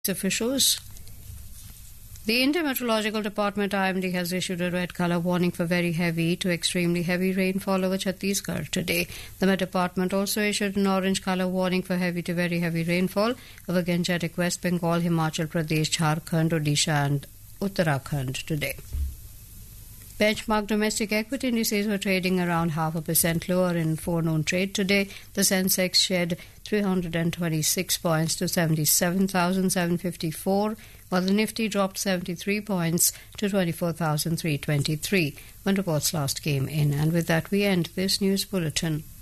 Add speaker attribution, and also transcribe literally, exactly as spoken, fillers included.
Speaker 1: officials. The Indian Meteorological Department I M D has issued a red colour warning for very heavy to extremely heavy rainfall over Chhattisgarh today. The Met Department also issued an orange colour warning for heavy to very heavy rainfall over Gangetic West Bengal, Himachal Pradesh, Jharkhand, Odisha and Uttarakhand today. Benchmark domestic equity indices were trading around half a percent lower in forenoon trade today. The Sensex shed three hundred twenty-six points to seventy-seven thousand seven hundred fifty-four, while the Nifty dropped seventy-three points to twenty-four thousand three hundred twenty-three when reports last came in. And with that, we end this news bulletin.